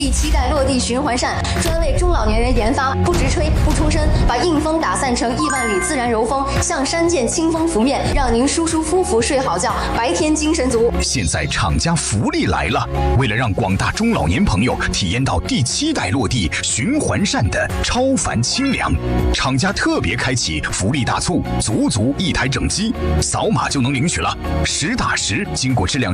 第7代落地循环扇专为中老年人研发，不直吹不冲身，把硬风打散成亿万缕自然柔风，像山涧清风拂面，让您舒舒服服睡好觉，白天精神足。 现在厂家福利来了，为了让广大中老年朋友体验到第7代落地循环扇的超凡清凉，厂家特别开启福利大促，足1台整机，扫码就能领取了，实打实经过质量